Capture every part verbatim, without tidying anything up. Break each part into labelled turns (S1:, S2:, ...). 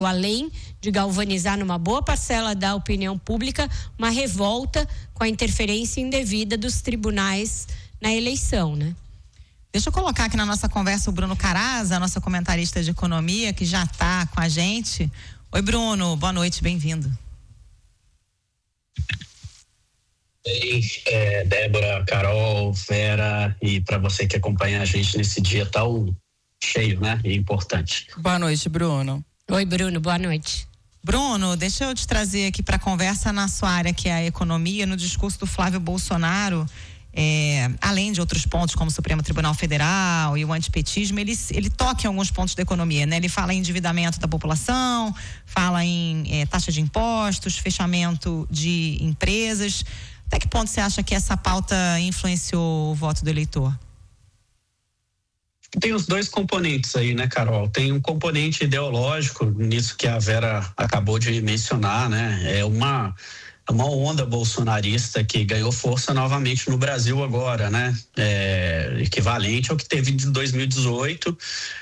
S1: além de galvanizar numa boa parcela da opinião pública, uma revolta com a interferência indevida dos tribunais na eleição, né?
S2: Deixa eu colocar aqui na nossa conversa o Bruno Caraza, nossa comentarista de economia, que já está com a gente. Oi, Bruno, boa noite, bem-vindo.
S3: Ei, é, Débora, Carol, Vera, e para você que acompanha a gente nesse dia tão cheio, né, e importante.
S2: Boa noite, Bruno.
S1: Oi, Bruno, boa noite.
S2: Bruno, deixa eu te trazer aqui para a conversa na sua área, que é a economia. No discurso do Flávio Bolsonaro, é, além de outros pontos como o Supremo Tribunal Federal e o antipetismo, ele, ele toca em alguns pontos da economia, né? Ele fala em endividamento da população, fala em é, taxa de impostos, fechamento de empresas. Até que ponto você acha que essa pauta influenciou o voto do eleitor?
S3: Tem os dois componentes aí, né, Carol? Tem um componente ideológico nisso que a Vera acabou de mencionar, né? É uma, uma onda bolsonarista que ganhou força novamente no Brasil agora, né? É, equivalente ao que teve em dois mil e dezoito,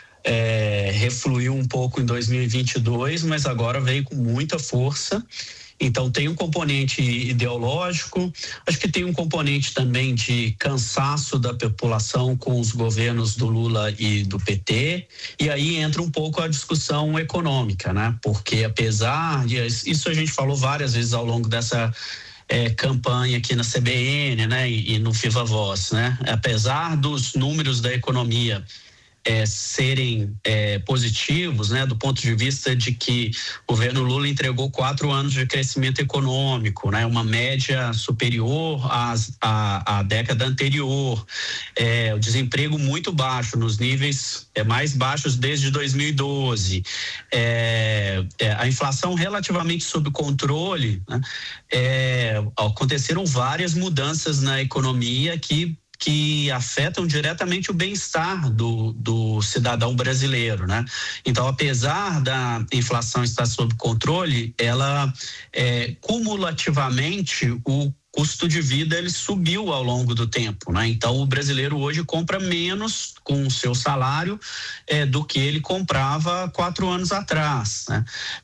S3: é, refluiu um pouco em dois mil e vinte e dois, mas agora veio com muita força. Então tem um componente ideológico, acho que tem um componente também de cansaço da população com os governos do Lula e do P T, e aí entra um pouco a discussão econômica, né? Porque apesar de, isso a gente falou várias vezes ao longo dessa é, campanha aqui na C B N, né? E, e no Viva Voz, né? Apesar dos números da economia É, serem é, positivos, né, do ponto de vista de que o governo Lula entregou quatro anos de crescimento econômico, né, uma média superior às, à, à década anterior, é, o desemprego muito baixo, nos níveis é, mais baixos desde dois mil e doze, é, é, a inflação relativamente sob controle, né, é, aconteceram várias mudanças na economia que que afetam diretamente o bem-estar do, do cidadão brasileiro, né? Então, apesar da inflação estar sob controle, ela é, cumulativamente o custo de vida ele subiu ao longo do tempo, né? Então o brasileiro hoje compra menos com o seu salário é, do que ele comprava quatro anos atrás, né?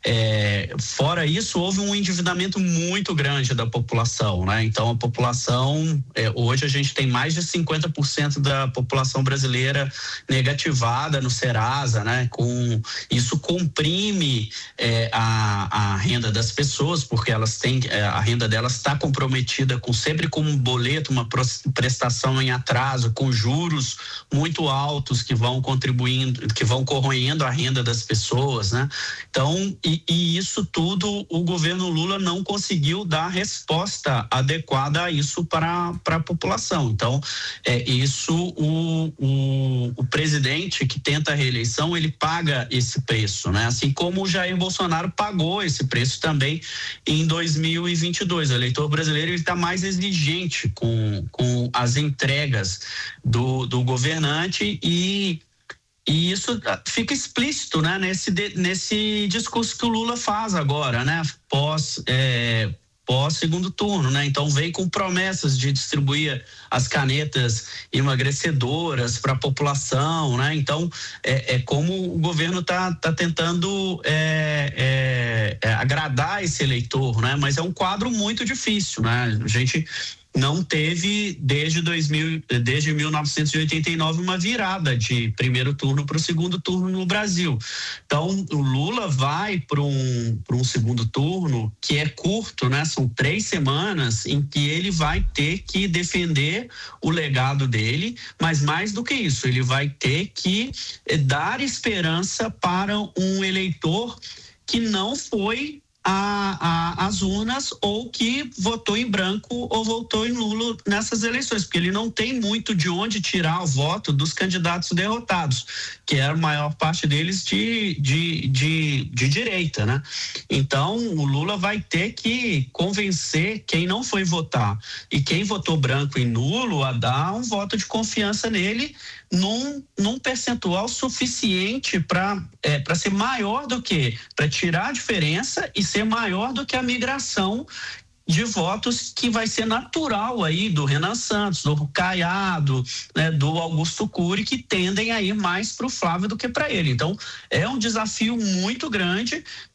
S3: É, fora isso, houve um endividamento muito grande da população, né? Então a população, é, hoje a gente tem mais de cinquenta por cento da população brasileira negativada no Serasa, né? Com isso comprime é, a, a renda das pessoas, porque elas têm, é, a renda delas está comprometida com sempre com um boleto, uma prestação em atraso, com juros muito altos que vão contribuindo, que vão corroendo a renda das pessoas, né? Então, e, e isso tudo o governo Lula não conseguiu dar resposta adequada a isso para para a população. Então, é isso o, o, o presidente que tenta a reeleição, ele paga esse preço, né? Assim como o Jair Bolsonaro pagou esse preço também em dois mil e vinte e dois. O eleitor brasileiro ele está mais exigente com, com as entregas do, do governante e, e isso fica explícito, né, nesse, nesse discurso que o Lula faz agora, né, pós, é, pós segundo turno, né? Então vem com promessas de distribuir as canetas emagrecedoras para a população, né? Então é, é como o governo tá, tá tentando é, é, é, agradar esse eleitor, né? Mas é um quadro muito difícil, né? A gente não teve desde dois mil, desde mil novecentos e oitenta e nove uma virada de primeiro turno para o segundo turno no Brasil. Então o Lula vai para um para um segundo turno que é curto, né? São três semanas em que ele vai ter que defender o legado dele, mas mais do que isso, ele vai ter que dar esperança para um eleitor que não foi A, a, as urnas ou que votou em branco ou votou em Lula nessas eleições, porque ele não tem muito de onde tirar o voto dos candidatos derrotados, que era a maior parte deles de, de, de, de direita, né? Então o Lula vai ter que convencer quem não foi votar e quem votou branco em nulo a dar um voto de confiança nele num, num percentual suficiente para é, para ser maior do que, para tirar a diferença e ser maior do que a migração de votos que vai ser natural aí do Renan Santos, do Caiado, né, do Augusto Cury, que tendem a ir mais para o Flávio do que para ele. Então, é um desafio muito grande